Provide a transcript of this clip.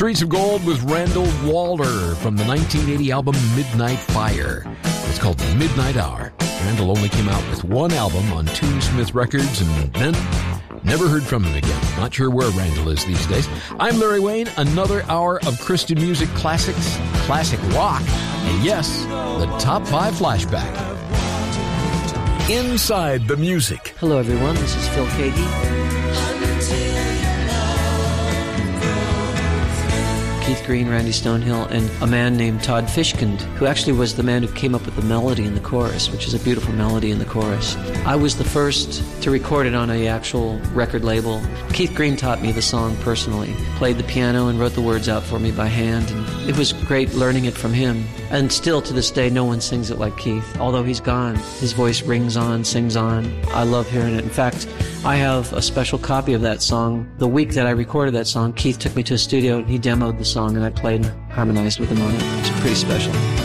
Streets of Gold was Randall Walder from the 1980 album Midnight Fire. It's called The Midnight Hour. Randall only came out with one album on Toonsmith Records and then never heard from him again. Not sure where Randall is these days. I'm Larry Wayne. Another hour of Christian music classics, classic rock, and yes, the Top 5 Flashback. Inside the Music. Hello, everyone. This is Phil Keaggy. Keith Green, Randy Stonehill, and a man named Todd Fishkind, who actually was the man who came up with the melody in the chorus, which is a beautiful melody in the chorus. I was the first to record it on an actual record label. Keith Green taught me the song personally, played the piano and wrote the words out for me by hand, and it was great learning it from him. And still to this day, no one sings it like Keith. Although he's gone, his voice rings on, sings on. I love hearing it. In fact, I have a special copy of that song. The week that I recorded that song, Keith took me to a studio and he demoed the song and I played and harmonized with him on it. It's pretty special.